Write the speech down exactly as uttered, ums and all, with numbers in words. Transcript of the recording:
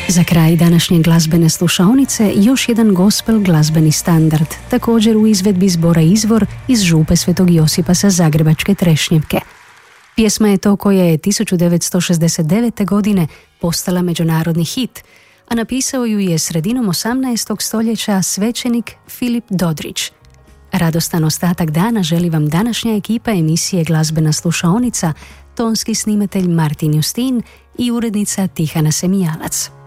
Za kraj današnje glazbene slušaonice još jedan gospel glazbeni standard, također u izvedbi zbora Izvor iz župe Svetog Josipa sa Zagrebačke Trešnjevke. Pjesma je to koja je tisuću devetsto šezdeset devete. godine postala međunarodni hit, a napisao ju je sredinom osamnaestog stoljeća svećenik Filip Dodrić. Radostan ostatak dana želi vam današnja ekipa emisije Glazbena slušaonica, tonski snimatelj Martin Justin i urednica Tihana Semijalac.